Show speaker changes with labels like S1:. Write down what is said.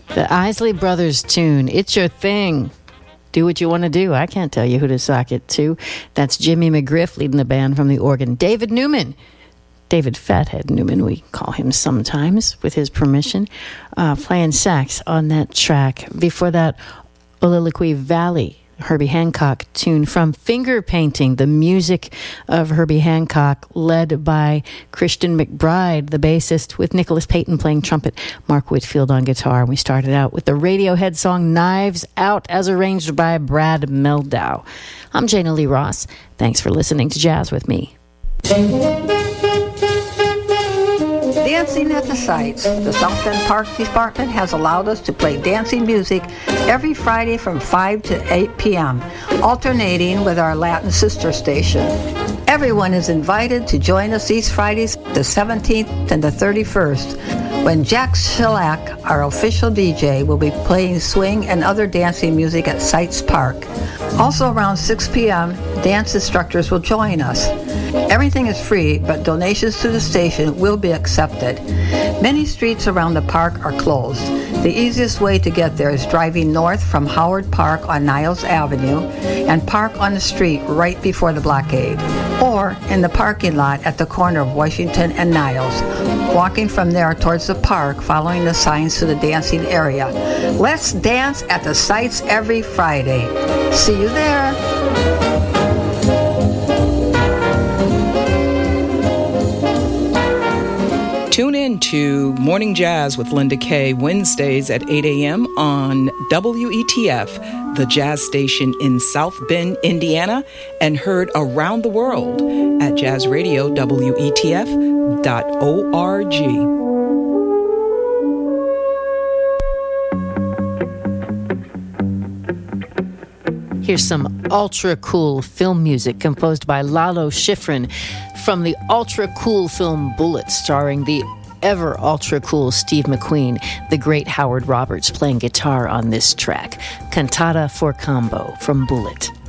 S1: The Isley Brothers tune, It's Your Thing. Do what you want to do. I can't tell you who to sock it to. That's Jimmy McGriff leading the band from the organ. David Newman, David Fathead Newman, we call him sometimes, with his permission, playing sax on that track. Before that, Oliliquee Valley, Herbie Hancock tune from Finger Painting, the music of Herbie Hancock, led by Christian McBride, the bassist, with Nicholas Payton playing trumpet, Mark Whitfield on guitar. We started out with the Radiohead song Knives Out, as arranged by Brad Meldau. I'm Jana Lee Ross. Thanks for listening to Jazz with me.
S2: Dancing at the Sites. The South Bend Park Department has allowed us to play dancing music every Friday from 5 to 8 p.m., alternating with our Latin sister station. Everyone is invited to join us these Fridays, the 17th and the 31st, when Jack Shellac, our official DJ, will be playing swing and other dancing music at Sites Park. Also around 6 p.m., dance instructors will join us. Everything is free, but donations to the station will be accepted. Many streets around the park are closed. The easiest way to get there is driving north from Howard Park on Niles Avenue and park on the street right before the blockade, or in the parking lot at the corner of Washington and Niles, walking from there towards the park, following the signs to the dancing area. Let's dance at the Sites every Friday. See you there.
S3: Tune in to Morning Jazz with Linda Kay, Wednesdays at 8 a.m. on WETF, the jazz station in South Bend, Indiana, and heard around the world at jazzradio.org.
S1: Here's some ultra cool film music composed by Lalo Schifrin from the ultra cool film Bullet, starring the ever ultra cool Steve McQueen, the great Howard Roberts playing guitar on this track. Cantata for Combo from Bullet.